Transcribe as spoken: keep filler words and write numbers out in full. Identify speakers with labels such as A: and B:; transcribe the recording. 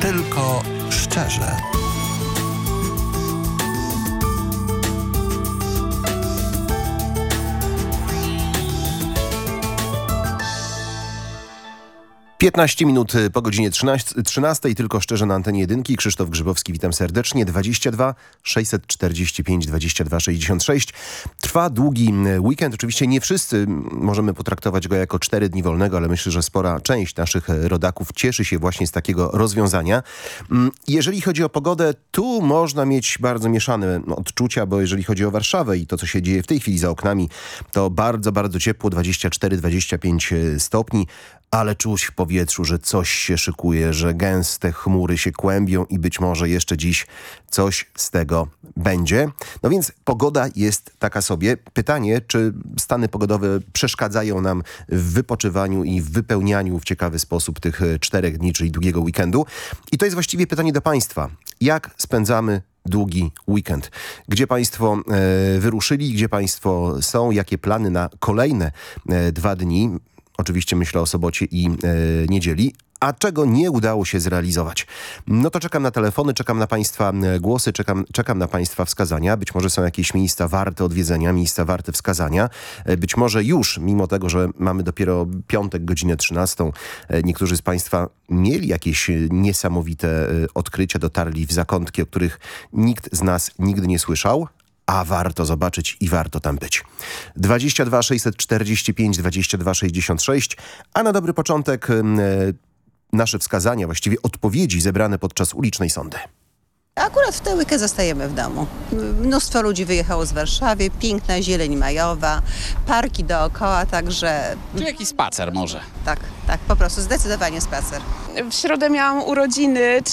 A: Tylko szczerze. piętnaście minut po godzinie trzynastej, tylko szczerze na antenie jedynki. Krzysztof Grzybowski, witam serdecznie. dwadzieścia dwa sześćset czterdzieści pięć dwadzieścia dwa sześćdziesiąt sześć. Trwa długi weekend. Oczywiście nie wszyscy możemy potraktować go jako cztery dni wolnego, ale myślę, że spora część naszych rodaków cieszy się właśnie z takiego rozwiązania. Jeżeli chodzi o pogodę, tu można mieć bardzo mieszane odczucia, bo jeżeli chodzi o Warszawę i to, co się dzieje w tej chwili za oknami, to bardzo, bardzo ciepło, dwadzieścia cztery dwadzieścia pięć stopni. Ale czuć w powietrzu, że coś się szykuje, że gęste chmury się kłębią i być może jeszcze dziś coś z tego będzie. No więc pogoda jest taka sobie. Pytanie, czy stany pogodowe przeszkadzają nam w wypoczywaniu i w wypełnianiu w ciekawy sposób tych czterech dni, czyli długiego weekendu. I to jest właściwie pytanie do Państwa. Jak spędzamy długi weekend? Gdzie Państwo e, wyruszyli? Gdzie Państwo są? Jakie plany na kolejne e, dwa dni? Oczywiście myślę o sobocie i e, niedzieli. A czego nie udało się zrealizować? No to czekam na telefony, czekam na Państwa głosy, czekam, czekam na Państwa wskazania. Być może są jakieś miejsca warte odwiedzenia, miejsca warte wskazania. Być może już, mimo tego, że mamy dopiero piątek, godzinę trzynastą, niektórzy z Państwa mieli jakieś niesamowite odkrycia, dotarli w zakątki, o których nikt z nas nigdy nie słyszał. A warto zobaczyć i warto tam być. dwadzieścia dwa sześćset czterdzieści pięć dwadzieścia dwa sześćdziesiąt sześć, a na dobry początek e, nasze wskazania, właściwie odpowiedzi zebrane podczas ulicznej sondy.
B: Akurat w ten weekend zostajemy w domu. Mnóstwo ludzi wyjechało z Warszawy, piękna zieleń majowa, parki dookoła, także...
C: Czy jakiś spacer może?
B: Tak, tak, po prostu zdecydowanie spacer.
D: W środę miałam urodziny,